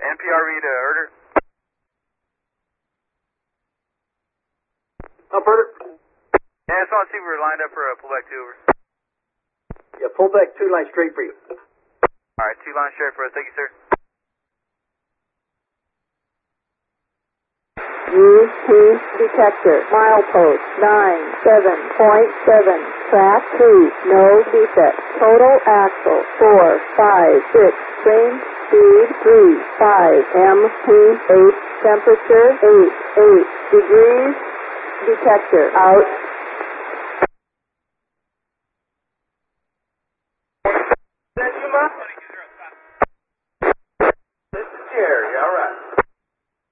NPR read Herder. Up, Herder. Yeah, I just want to see if we're lined up for a pullback 2 over. Yeah, pullback 2 line straight for you. Alright, 2 line straight for us. Thank you, sir. UP detector, milepost 97.7, track 2, no defect, total axle 4, 5, 6, train speed 3, 5, MP 8, temperature 8, 8 degrees, detector out.